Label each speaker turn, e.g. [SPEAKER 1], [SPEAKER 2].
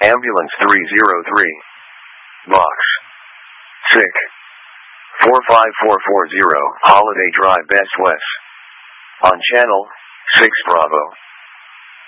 [SPEAKER 1] Ambulance 303. Box. Sick. 45440, Holiday Drive, Best West. On Channel 6 Bravo.